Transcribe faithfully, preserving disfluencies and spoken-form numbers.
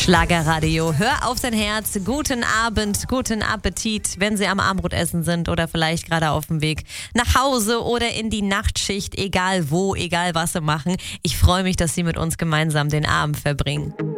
Schlagerradio, hör auf dein Herz, guten Abend, guten Appetit, wenn Sie am Abendbrotessen sind oder vielleicht gerade auf dem Weg nach Hause oder in die Nachtschicht, egal wo, egal was Sie machen. Ich freue mich, dass Sie mit uns gemeinsam den Abend verbringen.